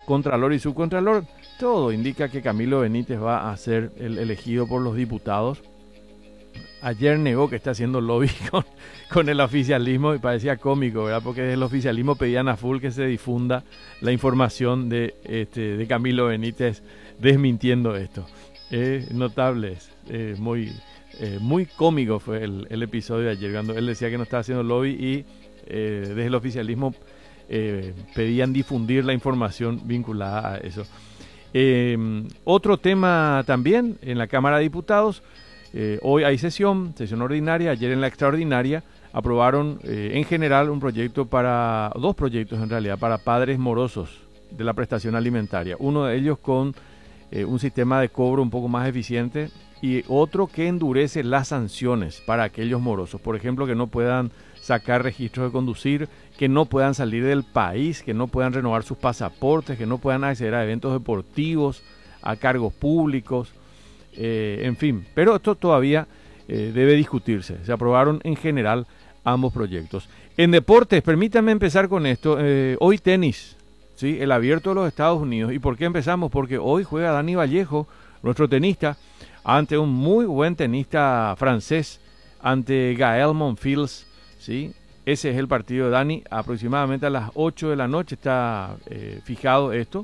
contralor y subcontralor. Todo indica que Camilo Benítez va a ser el elegido por los diputados. Ayer negó que está haciendo lobby con el oficialismo y parecía cómico, ¿verdad? Porque desde el oficialismo pedían a full que se difunda la información de Camilo Benítez desmintiendo esto. Notable, muy cómico fue el episodio de ayer, cuando él decía que no estaba haciendo lobby y desde el oficialismo pedían difundir la información vinculada a eso. Otro tema también en la Cámara de Diputados. Hoy hay sesión ordinaria. Ayer en la extraordinaria aprobaron en general dos proyectos en realidad, para padres morosos de la prestación alimentaria. Uno de ellos con un sistema de cobro un poco más eficiente y otro que endurece las sanciones para aquellos morosos. Por ejemplo, que no puedan sacar registros de conducir, que no puedan salir del país, que no puedan renovar sus pasaportes, que no puedan acceder a eventos deportivos, a cargos públicos. En fin, pero esto todavía debe discutirse. Se aprobaron en general ambos proyectos. En deportes, permítanme empezar con esto. Hoy tenis, ¿sí? El Abierto de los Estados Unidos. ¿Y por qué empezamos? Porque hoy juega Dani Vallejo, nuestro tenista, ante un muy buen tenista francés, ante Gael Monfils, ¿sí? Ese es el partido de Dani. Aproximadamente a las 8 de la noche está fijado esto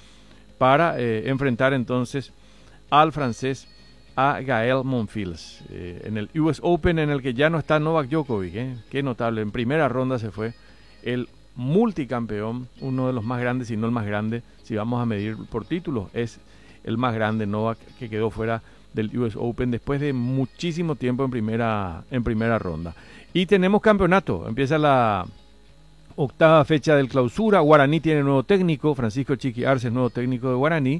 para enfrentar entonces al francés, a Gael Monfils, en el US Open, en el que ya no está Novak Djokovic. Qué notable, en primera ronda se fue el multicampeón, uno de los más grandes, si no el más grande, si vamos a medir por títulos, es el más grande, Novak, que quedó fuera del US Open después de muchísimo tiempo en primera ronda. Y tenemos campeonato, empieza la octava fecha del Clausura. Guaraní tiene nuevo técnico, Francisco Chiqui Arce es nuevo técnico de Guaraní.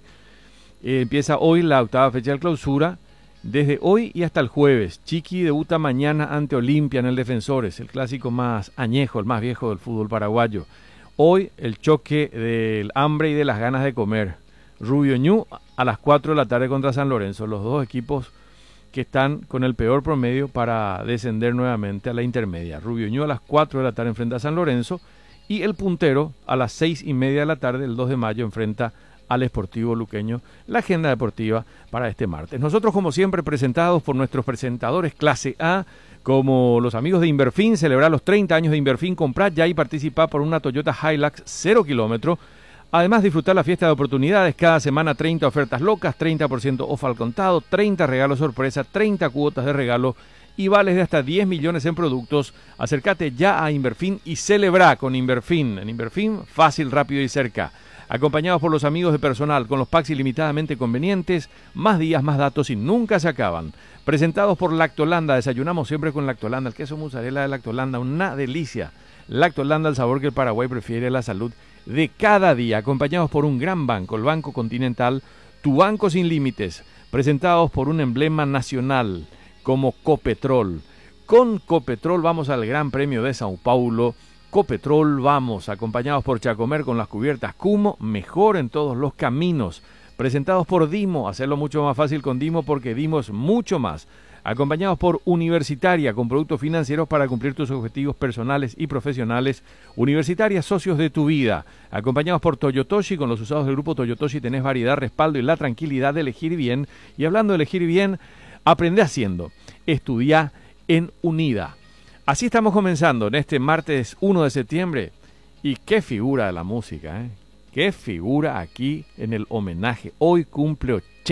Empieza hoy la octava fecha del Clausura, desde hoy y hasta el jueves. Chiqui debuta mañana ante Olimpia en el Defensores, el clásico más añejo, el más viejo del fútbol paraguayo. Hoy el choque del hambre y de las ganas de comer. Rubio Ñu a las 4 de la tarde contra San Lorenzo, los dos equipos que están con el peor promedio para descender nuevamente a la intermedia. Rubio Ñu a las 4 de la tarde enfrenta a San Lorenzo y el puntero a las 6:30 de la tarde, el 2 de mayo, enfrenta al Sportivo Luqueño. La agenda deportiva para este martes. Nosotros, como siempre, presentados por nuestros presentadores clase A, como los amigos de Inverfin. Celebrar los 30 años de Inverfin, comprar ya y participar por una Toyota Hilux 0 kilómetro. Además, disfrutar la fiesta de oportunidades. Cada semana 30 ofertas locas, 30% off al contado, 30 regalos sorpresa, 30 cuotas de regalo y vales de hasta 10 millones en productos. Acércate ya a Inverfin y celebra con Inverfin. En Inverfin, fácil, rápido y cerca. Acompañados por los amigos de Personal, con los packs ilimitadamente convenientes, más días, más datos y nunca se acaban. Presentados por Lactolanda, desayunamos siempre con Lactolanda, el queso mozzarella de Lactolanda, una delicia. Lactolanda, el sabor que el Paraguay prefiere, la salud de cada día. Acompañados por un gran banco, el Banco Continental, tu banco sin límites. Presentados por un emblema nacional como Copetrol. Con Copetrol vamos al Gran Premio de Sao Paulo. Copetrol vamos, acompañados por Chacomer con las cubiertas Cumo, mejor en todos los caminos. Presentados por Dimo, hacerlo mucho más fácil con Dimo porque Dimo es mucho más. Acompañados por Universitaria, con productos financieros para cumplir tus objetivos personales y profesionales. Universitaria, socios de tu vida. Acompañados por Toyotoshi, con los usados del grupo Toyotoshi tenés variedad, respaldo y la tranquilidad de elegir bien. Y hablando de elegir bien, aprende haciendo. Estudia en Unida. Así estamos comenzando en este martes 1 de septiembre. Y qué figura de la música, ¿eh? Qué figura aquí en el homenaje. Hoy cumple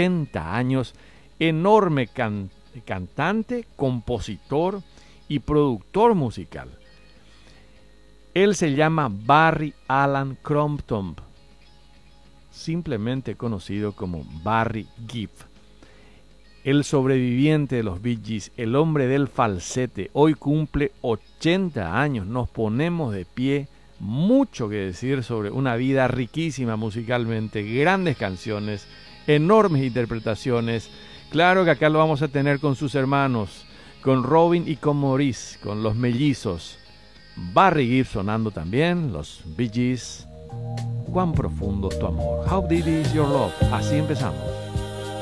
80 años. Enorme cantante, compositor y productor musical. Él se llama Barry Alan Crompton, simplemente conocido como Barry Gibb. El sobreviviente de los Bee Gees, el hombre del falsete, hoy cumple 80 años. Nos ponemos de pie, mucho que decir sobre una vida riquísima musicalmente, grandes canciones, enormes interpretaciones. Claro que acá lo vamos a tener con sus hermanos, con Robin y con Maurice, con los mellizos. Barry Gibb sonando también, los Bee Gees. Cuán profundo tu amor. How deep is your love. Así empezamos.